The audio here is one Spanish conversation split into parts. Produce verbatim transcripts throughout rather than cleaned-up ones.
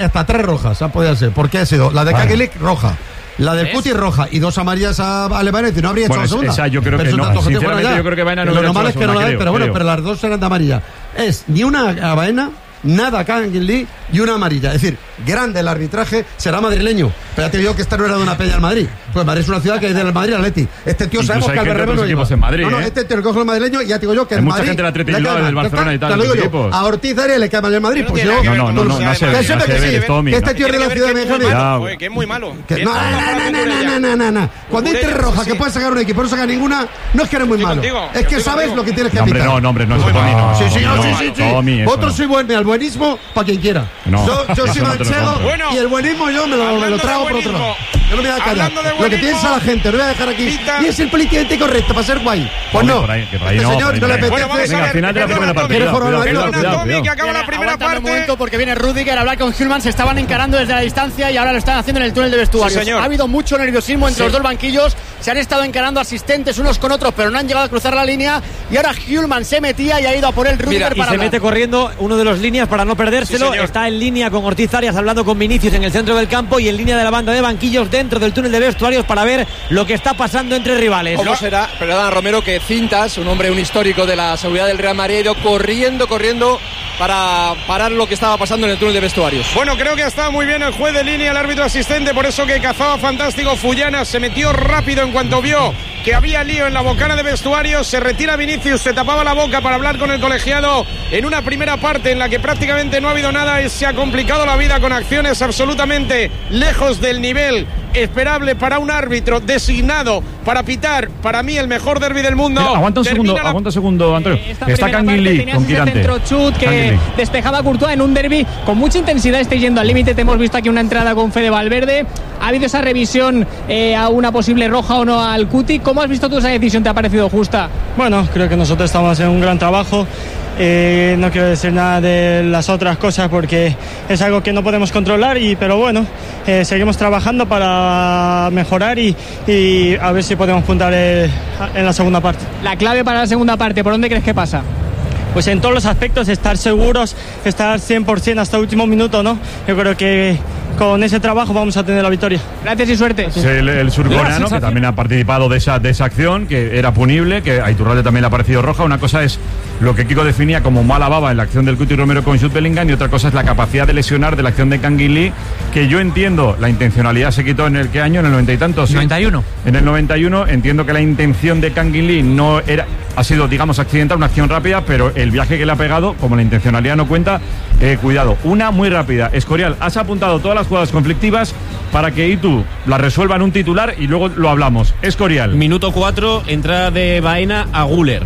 hasta tres rojas han podido ser. ¿Por qué ha sido? La de Canguilí roja. La del Cuti roja y dos amarillas a, a Lebanet y no habría bueno, hecho la segunda. Esa yo creo pero que no. Sinceramente yo creo que Baena no lo normal es que no la creo, pero bueno, creo. pero las dos eran de amarilla. Es ni una a Baena, nada a Canguilí y una amarilla. Es decir, grande el arbitraje, será madrileño. Pero ya te digo que esta no era de una peña al Madrid. Pues Madrid es una ciudad que es del Madrid Atleti. Este tío sabemos que al Berrero no lleva. En Madrid, no, no, ¿eh? este tío lo coge el madrileño y ya te digo yo que hay el mucha Madrid gente del Atleti Bilbao, del Barcelona y tal. Te lo digo yo. A Ortiz Arias le cae mal el Madrid. Pues yo. No, no, no, no se ve. Que este tío de la ciudad de México. Que es muy malo. No, no, no, no, no. Cuando hay tres rojas que puedes sacar un equipo, no sacar ninguna, no es que eres muy malo. Es que sabes lo que tienes que aplicar. No, hombre, no, no, no. Sí, sí, sí, sí. Otro soy bueno, al buenismo para quien quiera. Yo soy manchego y el buenismo yo me lo trago por otro lado. Yo no me voy a callar. Lo que piensa la gente, lo voy a dejar aquí. Y es el políticamente correcto para ser guay. Pues no. Este señor no le apetece. Al final de la primera parte. Que acaba la primera parte. Un momento porque viene Rüdiger a hablar con Hülman. Se estaban encarando desde la distancia y ahora lo están haciendo en el túnel de vestuarios. Ha habido mucho nerviosismo entre los dos banquillos. Se han estado encarando asistentes unos con otros, pero no han llegado a cruzar la línea. Y ahora Hülman se metía y ha ido a por el Rüdiger para y se hablar. mete corriendo uno de los líneas para no perdérselo. Está en línea con Ortiz Arias hablando con Vinicius en el centro del campo y en línea de la banda de banquillos dentro del túnel de vestuarios para ver lo que está pasando entre rivales. ¿Cómo será, perdona Romero, que Cintas, un hombre, un histórico de la seguridad del Real Madrid, ha ido corriendo, corriendo para parar lo que estaba pasando en el túnel de vestuarios? Bueno, creo que ha estado muy bien el juez de línea, el árbitro asistente, por eso que cazaba fantástico Fullana, se metió rápido en cuanto vio que había lío en la bocana de vestuarios, se retira Vinicius, se tapaba la boca para hablar con el colegiado en una primera parte en la que prácticamente no ha habido nada y se ha complicado la vida con acciones absolutamente lejos del nivel esperable para un árbitro designado para pitar, para mí, el mejor derbi del mundo. Pero aguanta un Termina segundo, la... aguanta un segundo, Antonio. Eh, Está Canguilí con Quirante. Centro chut que Canguilí. despejaba Courtois en un derbi con mucha intensidad, está yendo al límite. Te hemos visto aquí una entrada con Fede Valverde. Ha habido esa revisión eh, a una posible roja o no al Cuti. ¿Cómo has visto tú esa decisión? ¿Te ha parecido justa? Bueno, creo que nosotros estamos haciendo un gran trabajo. Eh, no quiero decir nada de las otras cosas porque es algo que no podemos controlar, y, pero bueno, eh, seguimos trabajando para mejorar y, y a ver si podemos puntar eh, en la segunda parte. La clave para la segunda parte, ¿por dónde crees que pasa? Pues en todos los aspectos, estar seguros, estar cien por ciento hasta el último minuto, ¿no? Yo creo que con ese trabajo vamos a tener la victoria. Gracias y suerte. Sí, el, el surcoreano, que también ha participado de esa, de esa acción, que era punible, que a Iturralde también le ha parecido roja. Una cosa es lo que Kiko definía como mala baba en la acción del Cuti Romero con Jude Bellingham, y otra cosa es la capacidad de lesionar de la acción de Canguilí, que yo entiendo, la intencionalidad se quitó en el qué año, en el noventa y tantos. ¿sí? noventa y uno. En el noventa y uno, entiendo que la intención de Canguilí no era, ha sido, digamos, accidental, una acción rápida, pero el viaje que le ha pegado, como la intencionalidad no cuenta, eh, cuidado. Una muy rápida. Escorial, has apuntado todas las jugadas conflictivas para que Itu la resuelva en un titular y luego lo hablamos. Escorial. Minuto cuatro, entrada de Baena a Güler.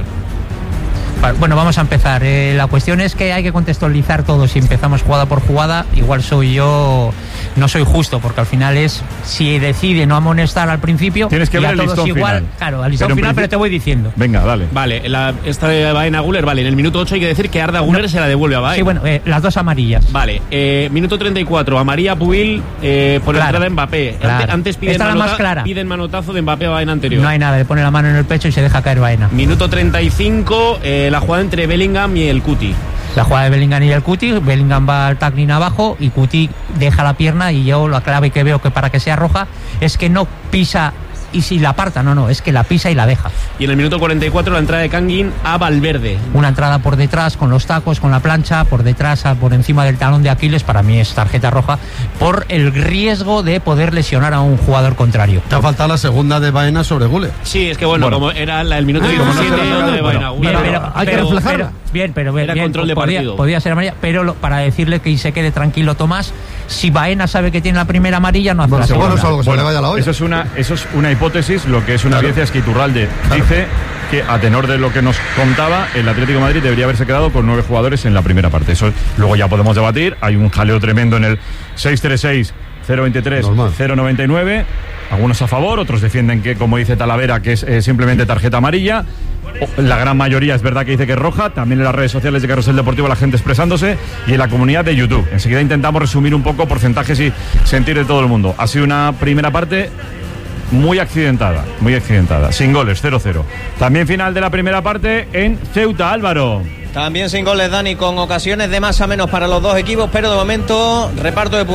Bueno, vamos a empezar. Eh, la cuestión es que hay que contextualizar todo. Si empezamos jugada por jugada, igual soy yo, no soy justo, porque al final es, si decide no amonestar al principio, tienes que y ver a el todos listón igual, final. claro, al listón final, pero te voy diciendo. Venga, dale. Vale, la, esta de Baena a Güler, vale, en el minuto ocho hay que decir que Arda Güler no, se la devuelve a Baena. Sí, bueno, eh, las dos amarillas. Vale, eh, minuto treinta y cuatro, amarilla Pubil eh, por la entrada de Mbappé. Claro. Antes, antes piden, Esta manota, la más clara. piden manotazo de Mbappé a Baena anterior. No hay nada, le pone la mano en el pecho y se deja caer Baena. Minuto treinta y cinco, eh, la jugada entre Bellingham y el Cuti. La jugada de Bellingham y el Cuti, Bellingham va al tackling abajo y Cuti deja la pierna, y yo la clave que veo que para que sea roja es que no pisa y si la aparta, no, no, es que la pisa y la deja. Y en el minuto cuarenta y cuatro la entrada de Kangin a Valverde. Una entrada por detrás con los tacos, con la plancha, por detrás, por encima del talón de Aquiles, para mí es tarjeta roja por el riesgo de poder lesionar a un jugador contrario. Te ha faltado la segunda de Baena sobre Güler. Sí, es que bueno, bueno. como era la, el minuto diecisiete ah, de Baena bueno, pero, pero, hay que reflejarlo. Bien, pero era bien, control de podía, partido. podía ser amarilla, pero lo, para decirle que se quede tranquilo Tomás, si Baena sabe que tiene la primera amarilla, no hace bueno, la segunda. Bueno, es algo que se le vaya la olla. Eso es una, eso es una hipótesis. Lo que es una evidencia es que Iturralde claro. dice que, a tenor de lo que nos contaba, el Atlético de Madrid debería haberse quedado con nueve jugadores en la primera parte. Eso luego ya podemos debatir. Hay un jaleo tremendo en el seis tres seis cero veintitrés cero noventa y nueve. Algunos a favor, otros defienden que, como dice Talavera, que es eh, simplemente tarjeta amarilla. La gran mayoría es verdad que dice que es roja. También en las redes sociales de Carrusel Deportivo la gente expresándose, y en la comunidad de YouTube. Enseguida intentamos resumir un poco porcentajes y sentir de todo el mundo. Ha sido una primera parte muy accidentada, muy accidentada, sin goles, cero cero. También final de la primera parte en Ceuta, Álvaro. También sin goles, Dani, con ocasiones de más a menos para los dos equipos, pero de momento reparto de